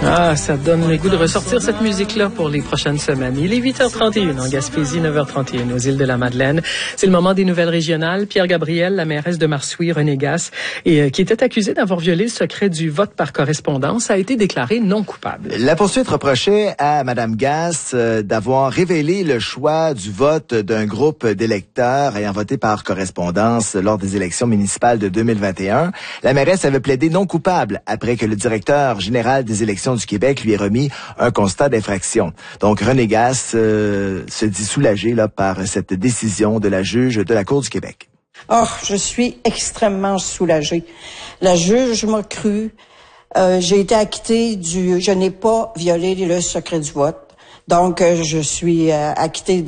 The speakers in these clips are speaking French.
Ah, ça donne le goût de ressortir cette musique-là pour les prochaines semaines. Il est 8h31 en Gaspésie, 9h31 aux îles de la Madeleine. C'est le moment des nouvelles régionales. Pierre Gabriel, la mairesse de Marsouilles, René Gasse, qui était accusée d'avoir violé le secret du vote par correspondance, a été déclarée non coupable. La poursuite reprochait à Mme Gasse d'avoir révélé le choix du vote d'un groupe d'électeurs ayant voté par correspondance lors des élections municipales de 2021. La mairesse avait plaidé non coupable après que le directeur général des élections du Québec lui ait remis un constat d'infraction. Donc, René Gasse se dit soulagé par cette décision de la juge de la Cour du Québec. Oh, je suis extrêmement soulagée. La juge m'a cru. J'ai été acquittée je n'ai pas violé le secret du vote. Donc, je suis acquittée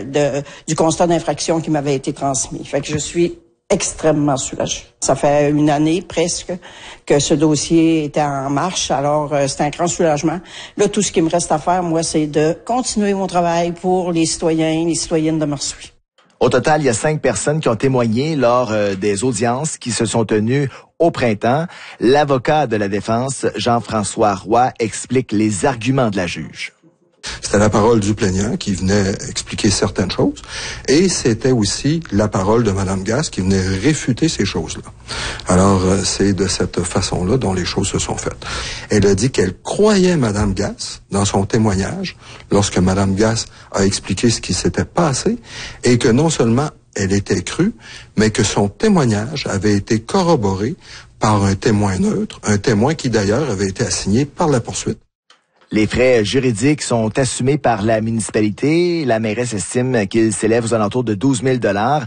du constat d'infraction qui m'avait été transmis. Fait que je suis extrêmement soulagée. Ça fait une année presque que ce dossier était en marche, alors c'est un grand soulagement. Là, tout ce qui me reste à faire, moi, c'est de continuer mon travail pour les citoyens, les citoyennes de Marsouilles. Au total, il y a 5 personnes qui ont témoigné lors des audiences qui se sont tenues au printemps. L'avocat de la défense, Jean-François Roy, explique les arguments de la juge. C'était la parole du plaignant qui venait expliquer certaines choses et c'était aussi la parole de Mme Gasse qui venait réfuter ces choses-là. Alors, c'est de cette façon-là dont les choses se sont faites. Elle a dit qu'elle croyait Mme Gasse dans son témoignage lorsque Mme Gasse a expliqué ce qui s'était passé et que non seulement elle était crue, mais que son témoignage avait été corroboré par un témoin neutre, un témoin qui d'ailleurs avait été assigné par la poursuite. Les frais juridiques sont assumés par la municipalité. La mairesse estime qu'ils s'élèvent aux alentours de 12 000 $.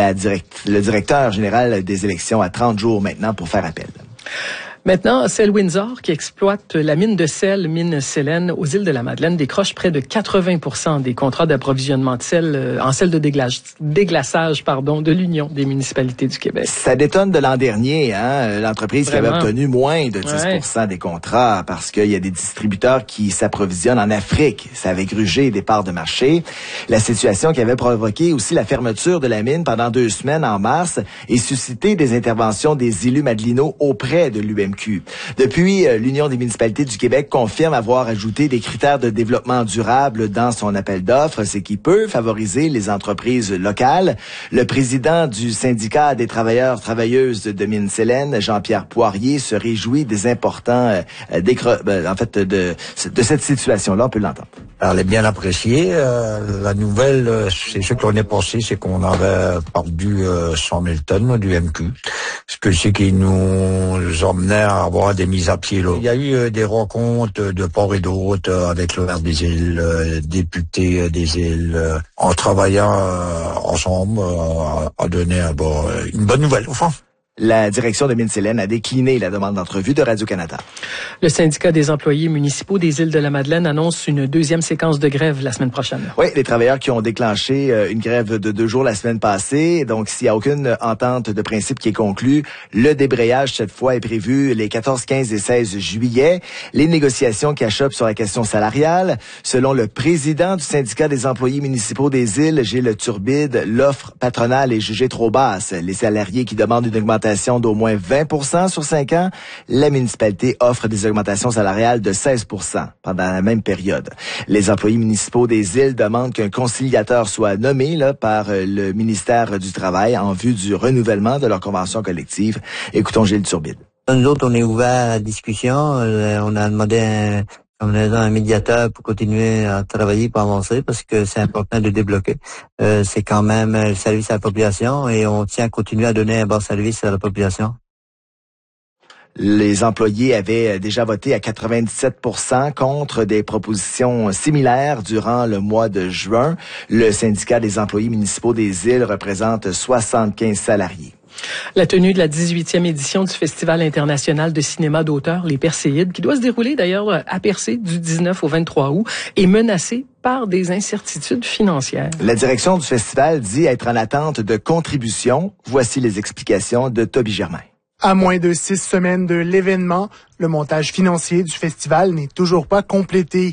Le directeur général des élections a 30 jours maintenant pour faire appel. Maintenant, Sel Windsor, qui exploite la mine de sel, mine Célène, aux îles de la Madeleine, décroche près de 80% des contrats d'approvisionnement de sel en sel de déglaçage de l'Union des municipalités du Québec. Ça détonne de l'an dernier, l'entreprise Vraiment? Qui avait obtenu moins de 10% des contrats parce qu'il y a des distributeurs qui s'approvisionnent en Afrique. Ça avait grugé des parts de marché. La situation qui avait provoqué aussi la fermeture de la mine pendant 2 semaines en mars et suscité des interventions des élus madelinots auprès de l'UMQ. Depuis, l'Union des municipalités du Québec confirme avoir ajouté des critères de développement durable dans son appel d'offres, ce qui peut favoriser les entreprises locales. Le président du syndicat des travailleuses de mine Célène, Jean-Pierre Poirier, se réjouit des importants de cette situation-là. On peut l'entendre. Elle est bien appréciée. La nouvelle, c'est ce qu'on est pensé, c'est qu'on avait perdu 100 000 tonnes du MQ. Ce qui nous emmenait à avoir des mises à pied là. Il y a eu des rencontres de part et d'autre avec le maire des îles, députés des îles, en travaillant ensemble, à donner une bonne nouvelle, enfin. La direction de Mine-Célène a décliné la demande d'entrevue de Radio-Canada. Le syndicat des employés municipaux des îles de la Madeleine annonce une 2e séquence de grève la semaine prochaine. Oui, les travailleurs qui ont déclenché une grève de 2 jours la semaine passée. Donc, s'il n'y a aucune entente de principe qui est conclue, le débrayage, cette fois, est prévu les 14, 15 et 16 juillet. Les négociations qui achoppent sur la question salariale. Selon le président du syndicat des employés municipaux des îles, Gilles Turbide, l'offre patronale est jugée trop basse. Les salariés qui demandent une augmentation d'au moins 20% sur 5 ans, la municipalité offre des augmentations salariales de 16% pendant la même période. Les employés municipaux des îles demandent qu'un conciliateur soit nommé par le ministère du Travail en vue du renouvellement de leur convention collective. Écoutons Gilles Turbide. Nous autres, on est ouvert à la discussion. On a demandé un médiateur pour continuer à travailler, pour avancer, parce que c'est important de débloquer. C'est quand même le service à la population et on tient à continuer à donner un bon service à la population. Les employés avaient déjà voté à 97% contre des propositions similaires durant le mois de juin. Le syndicat des employés municipaux des îles représente 75 salariés. La tenue de la 18e édition du Festival international de cinéma d'auteur, les Perséides, qui doit se dérouler d'ailleurs à Percé du 19 au 23 août, est menacée par des incertitudes financières. La direction du festival dit être en attente de contributions. Voici les explications de Toby Germain. À moins de 6 semaines de l'événement, le montage financier du festival n'est toujours pas complété.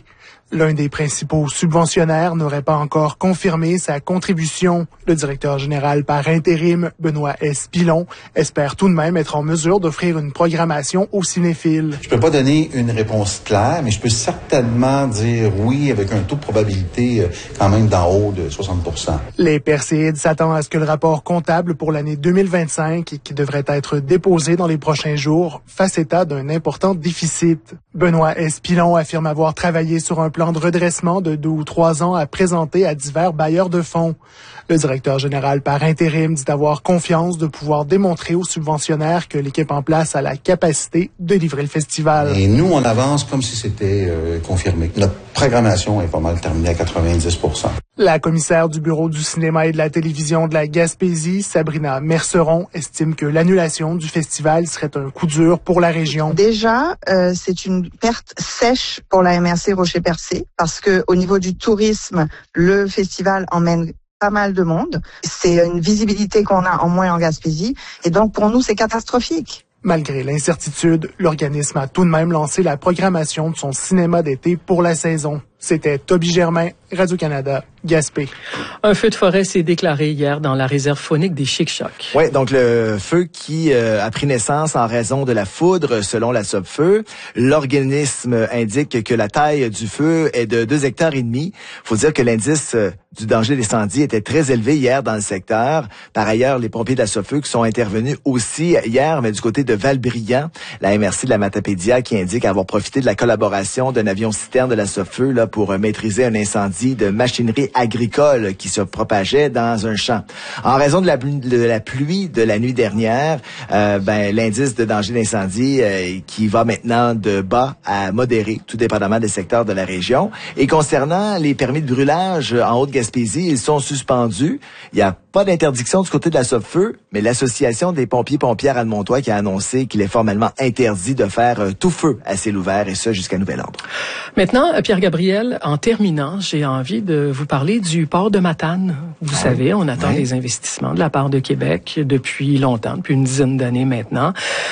L'un des principaux subventionnaires n'aurait pas encore confirmé sa contribution. Le directeur général par intérim, Benoît S. Pilon, espère tout de même être en mesure d'offrir une programmation aux cinéphiles. Je peux pas donner une réponse claire, mais je peux certainement dire oui avec un taux de probabilité quand même d'en haut de 60%. Les Perséides s'attendent à ce que le rapport comptable pour l'année 2025, qui devrait être déposé dans les prochains jours, fasse état d'un important déficit. Benoît S. Pilon affirme avoir travaillé sur un plan de redressement de 2 ou 3 ans à présenter à divers bailleurs de fonds. Le directeur général par intérim dit avoir confiance de pouvoir démontrer aux subventionnaires que l'équipe en place a la capacité de livrer le festival. Et nous, on avance comme si c'était confirmé. Notre programmation est pas mal terminée à 90%. La commissaire du Bureau du cinéma et de la télévision de la Gaspésie, Sabrina Merceron, estime que l'annulation du festival serait un coup dur pour la région. Déjà, c'est une perte sèche pour la MRC Rocher-Percé parce que au niveau du tourisme, le festival emmène pas mal de monde. C'est une visibilité qu'on a en moins en Gaspésie et donc pour nous, c'est catastrophique. Malgré l'incertitude, l'organisme a tout de même lancé la programmation de son cinéma d'été pour la saison. C'était Toby Germain, Radio-Canada, Gaspé. Un feu de forêt s'est déclaré hier dans la réserve faunique des Chic-Chocs. Oui, donc le feu qui a pris naissance en raison de la foudre, selon la Sopfeu. L'organisme indique que la taille du feu est de 2,5 hectares. Faut dire que l'indice du danger d'incendie était très élevé hier dans le secteur. Par ailleurs, les pompiers de la Sopfeu qui sont intervenus aussi hier, mais du côté de Val-Brillant, la MRC de la Matapédia qui indique avoir profité de la collaboration d'un avion-citerne de la Sopfeu là pour maîtriser un incendie de machinerie agricole qui se propageait dans un champ. En raison de la pluie de la nuit dernière, l'indice de danger d'incendie qui va maintenant de bas à modéré, tout dépendamment des secteurs de la région. Et concernant les permis de brûlage en Haute-Gaspésie, ils sont suspendus. Il n'y a pas d'interdiction du côté de la Sopfeu, mais l'Association des pompiers-pompières Anne-Montois qui a annoncé qu'il est formellement interdit de faire tout feu à ciel ouvert, et ça jusqu'à nouvel ordre. Maintenant, Pierre Gabriel, en terminant, j'ai envie de vous parler du port de Matane. Vous savez, on attend des investissements de la part de Québec depuis longtemps, depuis une dizaine d'années maintenant.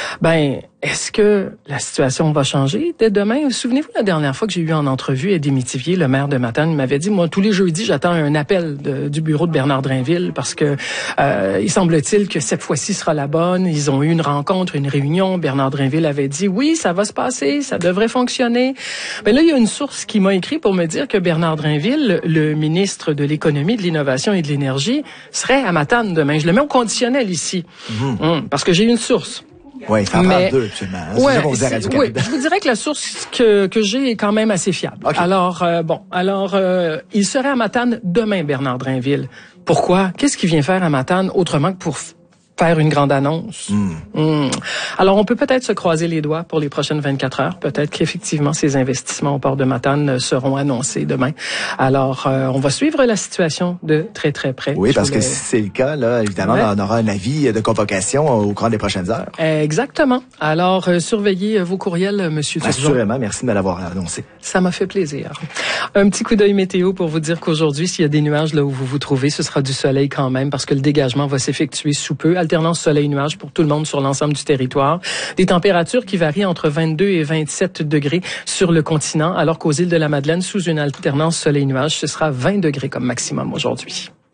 Est-ce que la situation va changer dès demain? Souvenez-vous, la dernière fois que j'ai eu en entrevue Eddie Métivier, le maire de Matane, il m'avait dit, moi, tous les jeudis, j'attends un appel du bureau de Bernard Drainville parce que il semble-t-il que cette fois-ci sera la bonne. Ils ont eu une rencontre, une réunion. Bernard Drainville avait dit, oui, ça va se passer, ça devrait fonctionner. Mais là, il y a une source qui m'a écrit pour me dire que Bernard Drainville, le ministre de l'Économie, de l'Innovation et de l'Énergie, serait à Matane demain. Je le mets au conditionnel ici, parce que j'ai une source. Oui, il faut en prendre deux, absolument. Oui, je vous dirais que la source que j'ai est quand même assez fiable. Okay. Alors, il serait à Matane demain, Bernard Drainville. Pourquoi? Qu'est-ce qu'il vient faire à Matane autrement que pour faire une grande annonce? Alors, on peut peut-être se croiser les doigts pour les prochaines 24 heures. Peut-être qu'effectivement, ces investissements au port de Matane seront annoncés demain. Alors, on va suivre la situation de très, très près. Oui, parce que si c'est le cas, là, évidemment, on aura un avis de convocation au cours des prochaines heures. Exactement. Alors, surveillez vos courriels, Monsieur Turgeon. Assurément, merci de me l'avoir annoncé. Ça m'a fait plaisir. Un petit coup d'œil météo pour vous dire qu'aujourd'hui, s'il y a des nuages là où vous vous trouvez, ce sera du soleil quand même parce que le dégagement va s'effectuer sous peu. Alternance soleil-nuage pour tout le monde sur l'ensemble du territoire. Des températures qui varient entre 22 et 27 degrés sur le continent, alors qu'aux îles de la Madeleine, sous une alternance soleil-nuage, ce sera 20 degrés comme maximum aujourd'hui.